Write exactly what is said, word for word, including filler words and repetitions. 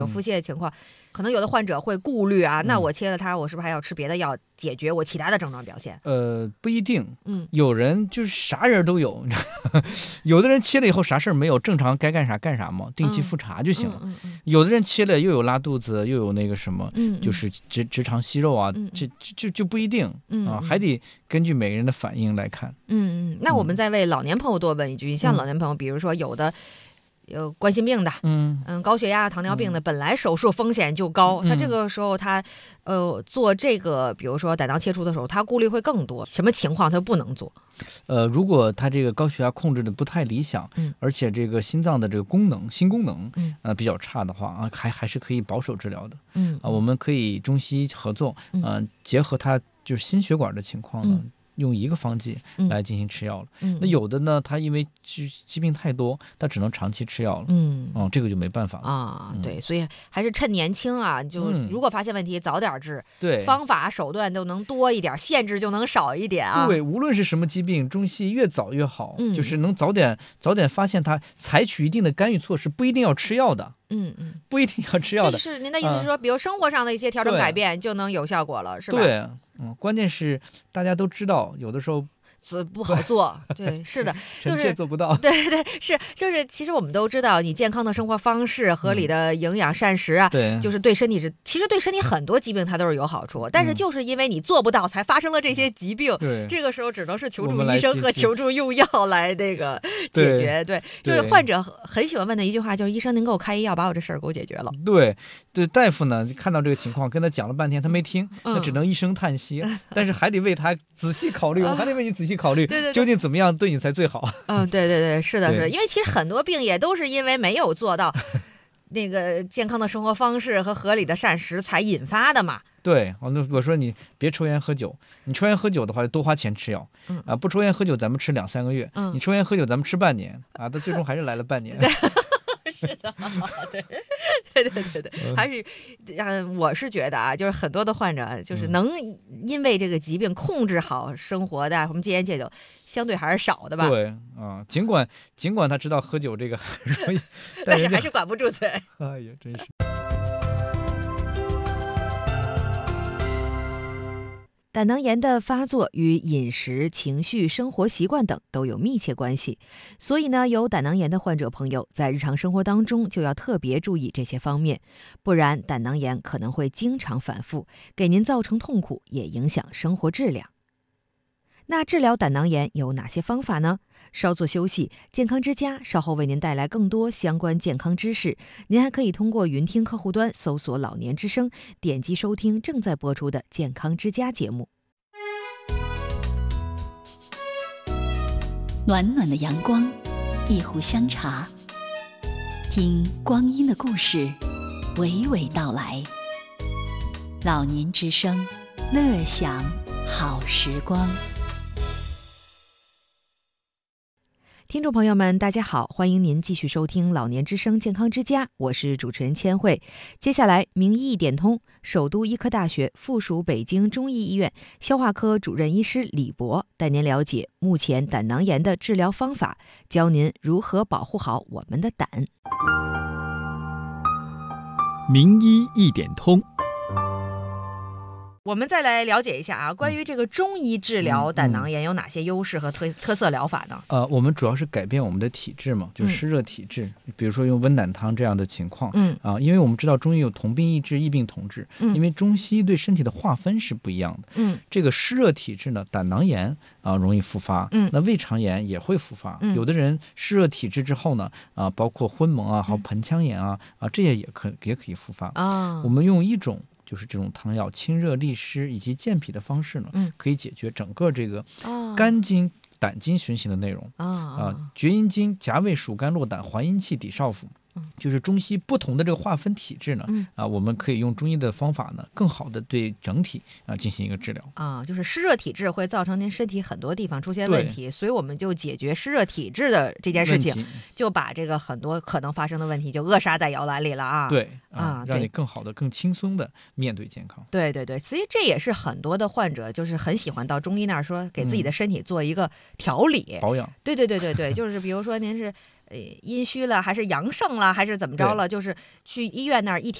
有腹泻的情况，可能有的患者会顾虑啊， 嗯、 那我切了它，我是不是还要吃别的药解决我其他的症状表现？ 呃，不一定， 嗯， 有人就是啥人都有，有的人切了以后啥事儿没有，正常该干啥干啥嘛，定期复查就行了。 嗯嗯嗯嗯、 有的人切了又有拉肚子，又有那个什么， 嗯嗯、 就是直直肠息肉啊， 嗯、 这就就不一定、 嗯、 啊，还得根据每个人的反应来看。 嗯嗯，那我们再为老年朋友多问一句，像老年朋友，比如说有的。有冠心病的， 嗯嗯，高血压、糖尿病的，嗯、本来手术风险就高， 嗯、 他这个时候他，呃，做这个，比如说胆囊切除的时候，他顾虑会更多。什么情况他不能做？ 呃，如果他这个高血压控制的不太理想， 嗯， 而且这个心脏的这个功能、心功能， 嗯， 呃，比较差的话啊，还还是可以保守治疗的， 嗯啊，我们可以中西医合作，嗯、呃，结合他就是心血管的情况呢。嗯用一个方剂来进行吃药了， 嗯、 那有的呢，他因为疾病太多，他只能长期吃药了，嗯，哦，这个就没办法了啊。对，所以还是趁年轻啊，就如果发现问题，早点治， 对， 方法手段都能多一点，限制就能少一点啊。 对，无论是什么疾病，中西医越早越好， 嗯、 就是能早点早点发现它，采取一定的干预措施，不一定要吃药的。 嗯嗯， 不一定要吃药的。 就是您的意思是说，嗯、比如生活上的一些调整改变就能有效果了，是吧？ 对，嗯，关键是大家都知道，有的时候。 不好做，对，是的，就是做不到。 对对是，就是其实我们都知道，你健康的生活方式、合理的营养膳食啊， 对、嗯， 就是对身体是，其实对身体很多疾病它都是有好处，但是就是因为你做不到，才发生了这些疾病。 对、嗯， 这个时候只能是求助医生和求助用药来那个解决。对， 对就是患者很喜欢问的一句话，就是医生您给我开一药，把我这事儿给我解决了。 对，对，大夫呢看到这个情况，跟他讲了半天，他没听， 嗯、 那只能一声叹息，嗯、但是还得为他仔细考虑，我还得为你仔细考虑， 对对对， 究竟怎么样对你才最好？ 嗯，对对对，是的，是的，因为其实很多病也都是因为没有做到那个健康的生活方式和合理的膳食才引发的嘛。 对，我说你别抽烟喝酒，你抽烟喝酒的话，多花钱吃药， 嗯啊，不抽烟喝酒咱们吃两三个月， 嗯、 你抽烟喝酒咱们吃半年啊，到最终还是来了半年。 是的，对，对对对对，还是，嗯，我是觉得啊，就是很多的患者，就是能因为这个疾病控制好生活的，我们戒烟戒酒，相对还是少的吧。 对啊、呃，尽管尽管他知道喝酒这个很容易， 但是还是管不住嘴。 哎呀，真是。 胆囊炎的发作与饮食、情绪、生活习惯等都有密切关系，所以呢，有胆囊炎的患者朋友在日常生活当中就要特别注意这些方面，不然胆囊炎可能会经常反复，给您造成痛苦，也影响生活质量。那治疗胆囊炎有哪些方法呢？稍作休息，健康之家稍后为您带来更多相关健康知识。您还可以通过云听客户端搜索老年之声，点击收听正在播出的健康之家节目。 暖暖的阳光，一壶香茶，听光阴的故事娓娓道来。老年之声，乐享好时光。 听众朋友们，大家好，欢迎您继续收听老年之声健康之家，我是主持人千惠。接下来名医点通，首都医科大学附属北京中医医院消化科主任医师李博带您了解目前胆囊炎的治疗方法，教您如何保护好我们的胆。 名医一点通。 我们再来了解一下啊，关于这个中医治疗胆囊炎有哪些优势和特、嗯、特色疗法呢？ 呃，我们主要是改变我们的体质嘛，就是湿热体质，嗯、比如说用温胆汤这样的情况，嗯啊，因为我们知道中医有同病异治、异病同治，嗯，因为中西医对身体的划分是不一样的，嗯，这个湿热体质呢，胆囊炎啊容易复发，嗯，那胃肠炎也会复发，嗯，有的人湿热体质之后呢，啊，包括昏蒙啊，还有盆腔炎啊，啊，这些也可也可以复发啊。我们用一种。就是这种汤药清热利湿以及健脾的方式呢，嗯，可以解决整个这个肝经、胆经循行的内容啊、呃，厥阴经、夹胃、属肝、络胆、还阴气、抵少腹。就是中西不同的这个划分体质呢，嗯、啊，我们可以用中医的方法呢，更好的对整体啊进行一个治疗啊。就是湿热体质会造成您身体很多地方出现问题，所以我们就解决湿热体质的这件事情，就把这个很多可能发生的问题就扼杀在摇篮里了啊。 对啊，让你更好的、更轻松的面对健康。 对对对，所以这也是很多的患者就是很喜欢到中医那儿说，给自己的身体做一个调理、 嗯、保养。 对对对对对，就是比如说您是。 呃阴虚了，还是阳盛了，还是怎么着了，就是去医院那儿一